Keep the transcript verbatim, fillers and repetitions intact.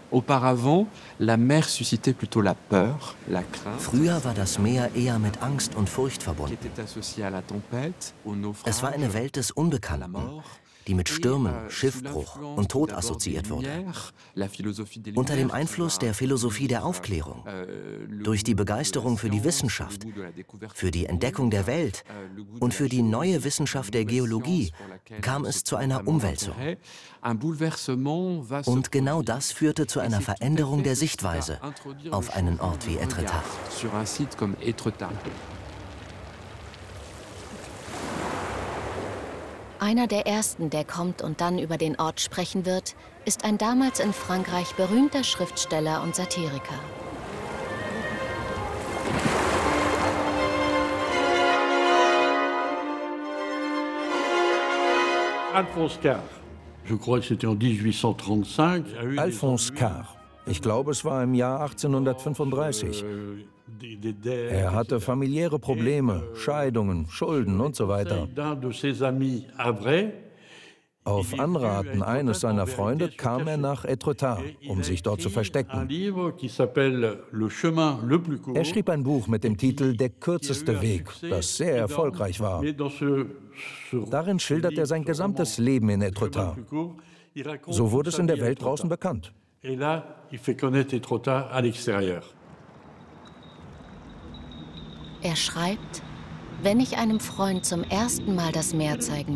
Auparavant, la mer suscitait plutôt la peur, la crainte, Früher war das Meer eher mit Angst und Furcht qui verbunden. était associée à la tempête, au Es war naufrage, eine Welt des à la Unbekannten, mort. die mit Et, Stürmen, euh, sous Schiffbruch l'influence und Tod tout d'abord des assoziiert wurde. Lumières, la philosophie des Unter dem Lumières, Einfluss qui der va Philosophie der suivre, Aufklärung, euh, le durch die goût de la Begeisterung für die science, Wissenschaft, le goût de la découverte für die du Entdeckung der monde, Welt euh, le goût de und la für die neue géologie, Wissenschaft une der nouvelle Geologie science pour laquelle kam on es se zu porte einer vraiment Umwälzung. d'intérêt. Un bouleversement va se Und genau produire. das führte zu Et einer c'est tout à Veränderung fait der ce qui va Sichtweise introduire auf le einen changement Ort wie de regard Etretat. sur un site comme Étretat. Einer der ersten, der kommt und dann über den Ort sprechen wird, ist ein damals in Frankreich berühmter Schriftsteller und Satiriker. Alphonse Karr. Je crois que c'était en dix-huit cent trente-cinq. Alphonse Karr. Ich glaube, es war im Jahr achtzehnhundertfünfunddreißig. Er hatte familiäre Probleme, Scheidungen, Schulden und so weiter. Auf Anraten eines seiner Freunde kam er nach Etretat, um sich dort zu verstecken. Er schrieb ein Buch mit dem Titel »Der kürzeste Weg«, das sehr erfolgreich war. Darin schildert er sein gesamtes Leben in Etretat. So wurde es in der Welt draußen bekannt. Er schreibt: Wenn ich einem Freund zum ersten Mal das Meer zeigen